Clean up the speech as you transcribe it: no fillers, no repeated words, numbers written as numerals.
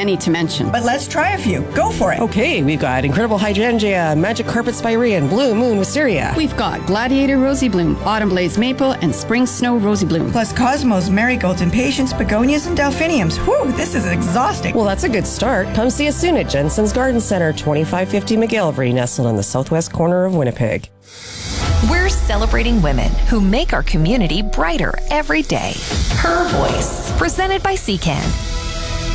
many to mention. But let's try a few. Go for it. Okay, we've got Incredible Hydrangea, Magic Carpet Spirean, Blue Moon Wisteria. We've got Gladiator Rosy Bloom, Autumn Blaze Maple, and Spring Snow Rosy Bloom. Plus Cosmos, Marigolds, Impatiens, Begonias, and Delphiniums. Whew, this is exhausting. Well, that's a good start. Come see us soon at Jensen's Garden Center, 2550 McGillivray, nestled in the southwest corner of Winnipeg. We're celebrating women who make our community brighter every day. Her Voice, presented by CCAN.